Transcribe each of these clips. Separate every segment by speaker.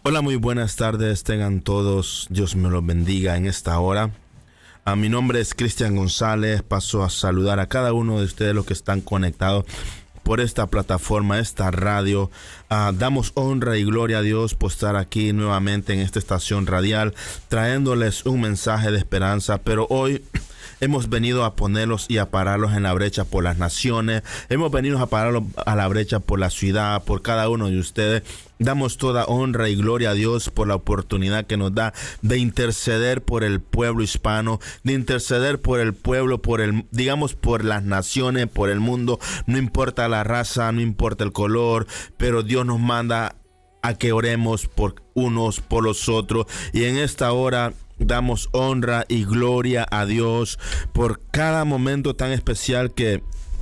Speaker 1: Hola, muy buenas tardes, tengan todos, Dios me los bendiga en esta hora. Mi nombre es Cristian González, paso a saludar a cada uno de ustedes los que están conectados por esta plataforma, esta radio. Damos honra y gloria a Dios por estar aquí nuevamente en esta estación radial, trayéndoles un mensaje de esperanza, pero hoy hemos venido a ponerlos y a pararlos en la brecha por las naciones. Hemos venido a pararlos a la brecha por la ciudad, por cada uno de ustedes. Damos toda honra y gloria a Dios por la oportunidad que nos da de interceder por el pueblo hispano, de interceder por el pueblo, por las naciones, por el mundo. No importa la raza, no importa el color, pero Dios nos manda a que oremos por unos por los otros. Y en esta hora damos honra y gloria a Dios por cada momento tan especial que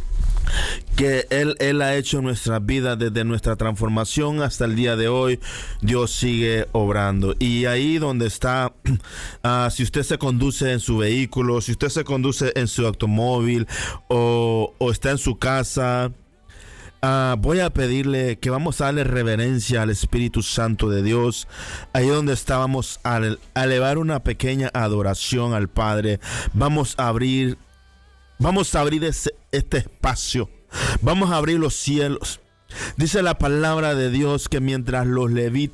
Speaker 1: Él ha hecho en nuestras vidas, desde nuestra transformación hasta el día de hoy. Dios sigue obrando. Y ahí donde está, si usted se conduce en su vehículo, si usted se conduce en su automóvil o está en su casa, voy a pedirle que vamos a darle reverencia al Espíritu Santo de Dios. Ahí donde estábamos, a elevar una pequeña adoración al Padre. Vamos a abrir este espacio. Vamos a abrir los cielos. Dice la palabra de Dios que mientras los levitas